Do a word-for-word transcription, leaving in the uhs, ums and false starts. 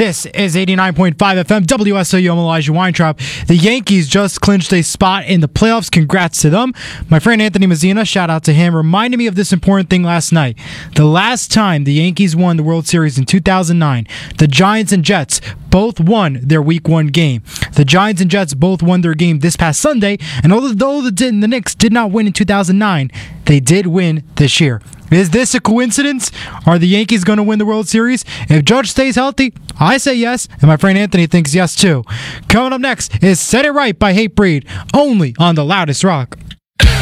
This is eighty-nine point five F M, W S O U. I'm Elijah Weintraub. The Yankees just clinched a spot in the playoffs. Congrats to them. My friend Anthony Mazzina, shout out to him, reminded me of this important thing last night. The last time the Yankees won the World Series in two thousand nine, the Giants and Jets both won their week one game. The Giants and Jets both won their game this past Sunday, and although the, the Knicks did not win in two thousand nine, they did win this year. Is this a coincidence? Are the Yankees going to win the World Series? If Judge stays healthy, I say yes, and my friend Anthony thinks yes too. Coming up next is Set It Right by Hatebreed, only on The Loudest Rock.